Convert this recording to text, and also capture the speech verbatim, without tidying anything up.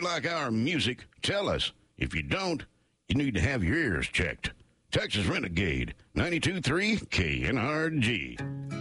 like our music? Tell us. If you don't, you need to have your ears checked. Texas Renegade, ninety-two point three K N R G.